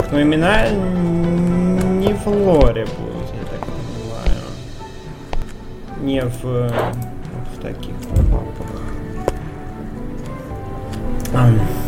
Но имена не в лоре будут, я так понимаю. Не в таких папах.